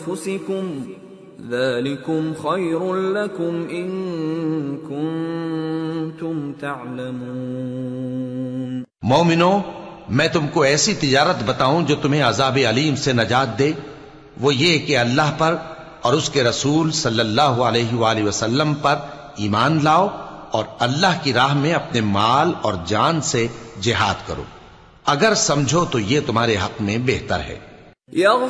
أنفسكم ذلكم خير لكم إن كنتم تعلمون। मोमिनो, मैं तुमको ऐसी तिजारत बताऊं जो तुम्हें अजाब अलीम से नजात दे। वो ये कि अल्लाह पर और उसके रसूल सल्लल्लाहु अलैहि वसल्लम पर ईमान लाओ और अल्लाह की राह में अपने माल और जान से जिहाद करो। अगर समझो तो ये तुम्हारे हक में बेहतर है।